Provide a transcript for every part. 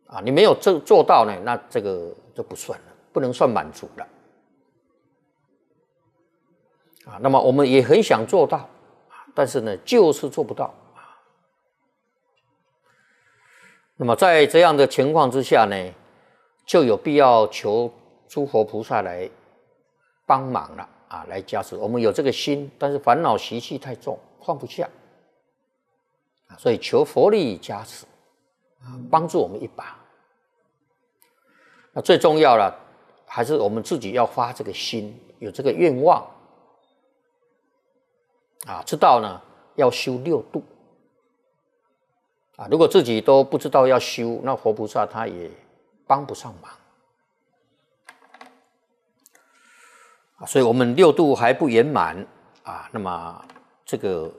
啊，你没有做到呢，那这个就不算了，不能算满足了。啊，那么我们也很想做到，但是呢，就是做不到。那么在这样的情况之下呢，就有必要求诸佛菩萨来帮忙了啊，来加持。我们有这个心，但是烦恼习气太重，放不下，所以求佛力加持，帮助我们一把。那最重要了，还是我们自己要发这个心，有这个愿望啊，知道呢要修六度啊。如果自己都不知道要修，那佛菩萨他也帮不上忙啊。所以我们六度还不圆满啊，那么这个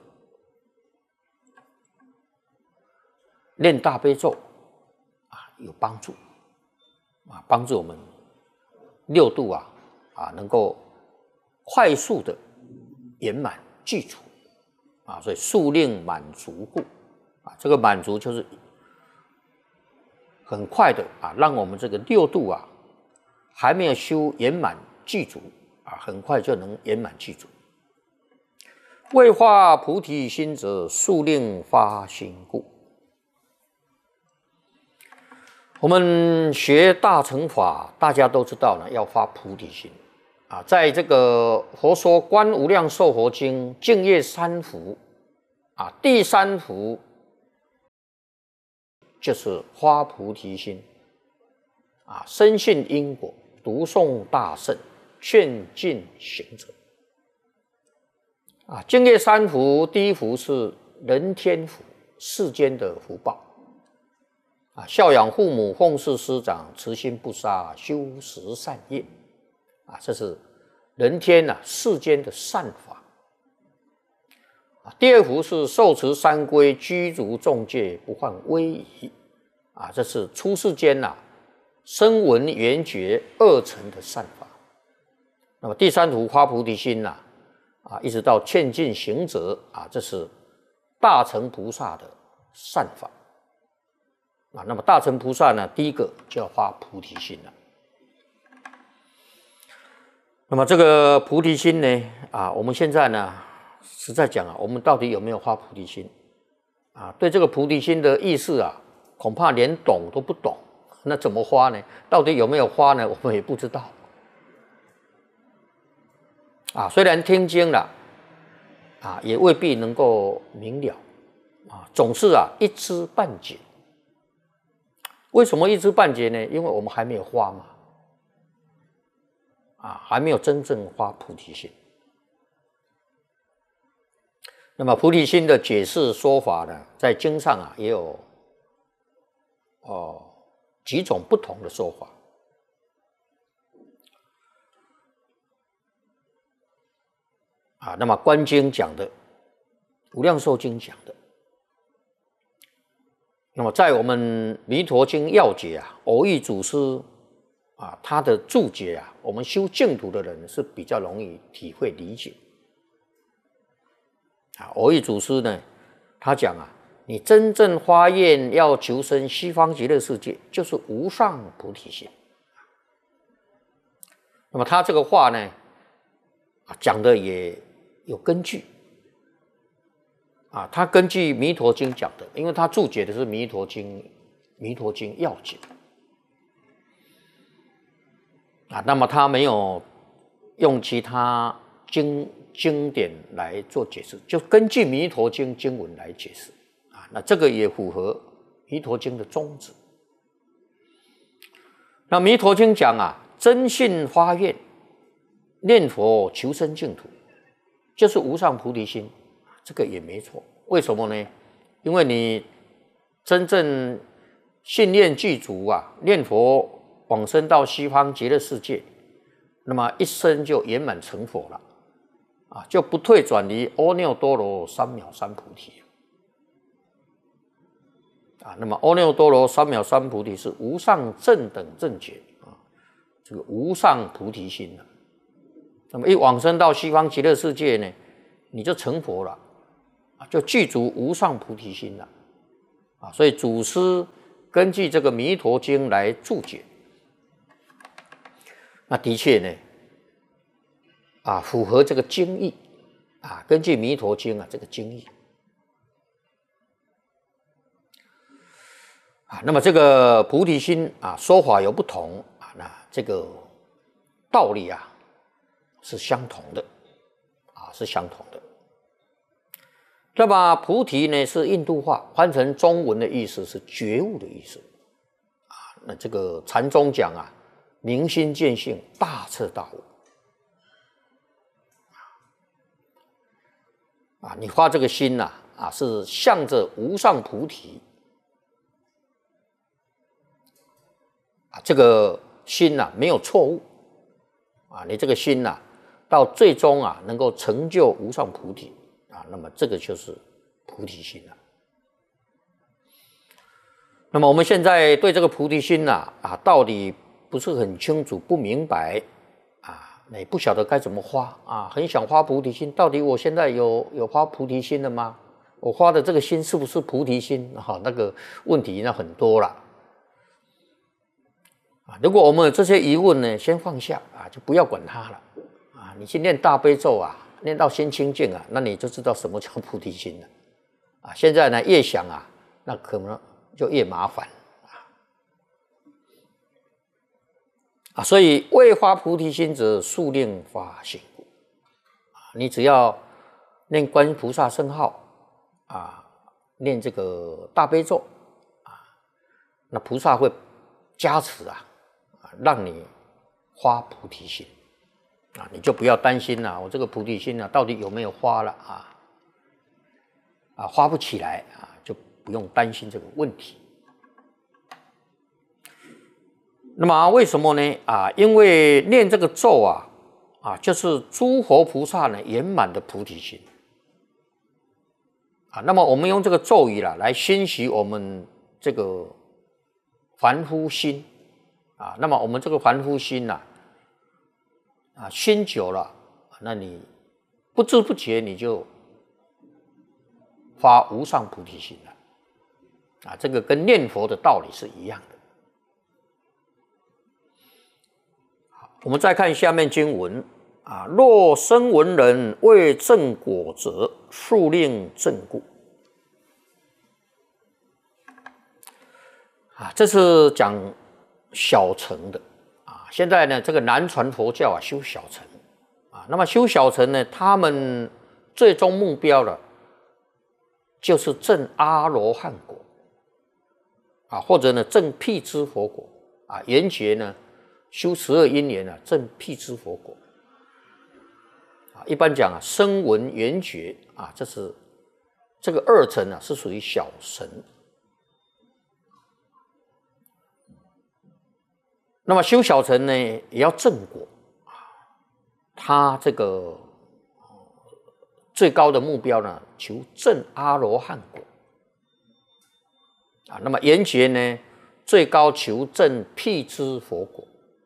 念大悲咒啊有帮助啊，帮助我们六度能够快速的圆满具足啊，所以速令满足故啊，这个满足就是很快的啊，让我们这个六度还没有修圆满具足啊，很快就能圆满具足。为发菩提心者，速令发心故。我们学大乘法，大家都知道呢，要发菩提心啊。在这个佛说《观无量寿佛经》净业三福啊，第三福就是发菩提心啊，深信因果，读诵大乘，劝进行者啊。净业三福，第一福是人天福，世间的福报。孝养父母，奉事师长，慈心不杀，修十善业啊，这是人天世间的善法。第二福是受持三规，居足众戒，不犯威仪啊，这是出世间声闻缘觉二乘的善法。那么第三福发菩提心一直到劝进行者啊，这是大乘菩萨的善法。那么大乘菩萨呢，第一个就要发菩提心了。那么这个菩提心呢，我们现在呢，实在讲我们到底有没有发菩提心对这个菩提心的意思恐怕连懂都不懂。那怎么发呢？到底有没有发呢？我们也不知道虽然听经了也未必能够明了总是一知半解。为什么一知半解呢？因为我们还没有发嘛，还没有真正发菩提心。那么菩提心的解释说法呢，在经上也有几种不同的说法。那么观经讲的，无量寿经讲的。那么在我们弥陀经要解偶益祖师他的注解我们修净土的人是比较容易体会理解偶益祖师呢，他讲你真正发愿要求生西方极乐世界，就是无上菩提心。那么他这个话呢讲的也有根据他根据弥陀经讲的，因为他注解的是弥陀经要解那么他没有用其他经典来做解释，就根据弥陀经经文来解释那这个也符合弥陀经的宗旨。那弥陀经讲真信发愿，念佛求生净土，就是无上菩提心。这个也没错，为什么呢？因为你真正信念具足念佛往生到西方极乐世界，那么一生就圆满成佛了就不退转离阿耨多罗三藐三菩提那么阿耨多罗三藐三菩提是无上正等正觉这个无上菩提心那么一往生到西方极乐世界呢，你就成佛了就具足无上菩提心了所以祖师根据这个《弥陀经》来注解，那的确呢，符合这个经义根据《弥陀经》这个经义那么这个菩提心说法有不同那这个道理是相同的是相同的。那么菩提呢是印度话，翻成中文的意思是觉悟的意思那这个禅宗讲明心见性，大彻大悟你发这个心是向着无上菩提这个心没有错误你这个心到最终能够成就无上菩提那么这个就是菩提心那么我们现在对这个菩提心道理不是很清楚，不明白也不晓得该怎么发很想发菩提心，到底我现在有发菩提心了吗？我发的这个心是不是菩提心那个问题很多了如果我们有这些疑问呢，先放下就不要管它了你去念大悲咒念到心清净那你就知道什么叫菩提心了现在呢越想那可能就越麻烦所以未发菩提心者，速令发心故你只要念观音菩萨圣号念这个大悲咒那菩萨会加持让你发菩提心你就不要担心我这个菩提心到底有没有发了发不起来就不用担心这个问题。那么为什么呢因为念这个咒就是诸佛菩萨呢圆满的菩提心那么我们用这个咒语来熏习我们这个凡夫心那么我们这个凡夫心熏久了那你不知不觉你就发无上菩提心了这个跟念佛的道理是一样的。我们再看下面经文若声闻人未正果者，速令正故这是讲小乘的现在呢这个南传佛教修小乘那么修小乘呢他们最终目标就是证阿罗汉果或者呢证辟支佛果圆觉呢修12因缘证辟支佛果一般讲声闻缘觉这是这个二乘是属于小乘。那么修小乘呢也要正果他这个最高的目标呢求证阿罗汉果那么圆觉呢最高求证辟支佛果。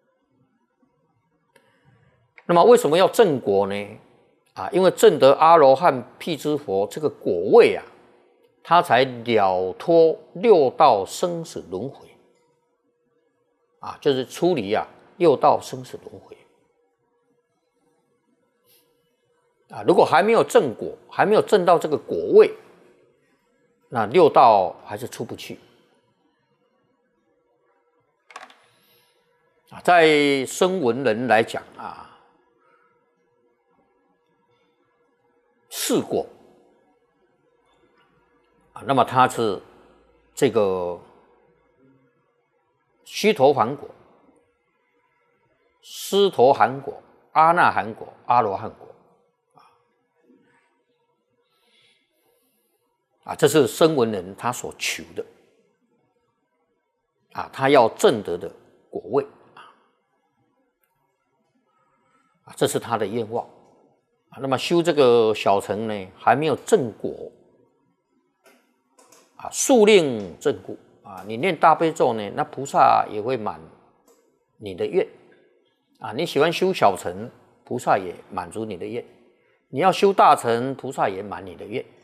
那么为什么要正果呢因为证得阿罗汉辟支佛这个果位他才了脱六道生死轮回就是出离六道生死轮回如果还没有正果，还没有证到这个果位，那六道还是出不去在声闻人来讲四果那么它是这个须陀洹果、斯陀含果、阿那含果、阿罗汉果这是声闻人他所求的他要证得的果位这是他的愿望那么修这个小乘呢还没有正果速令正故你念大悲咒呢那菩萨也会满你的愿你喜欢修小乘菩萨也满足你的愿，你要修大乘菩萨也满你的愿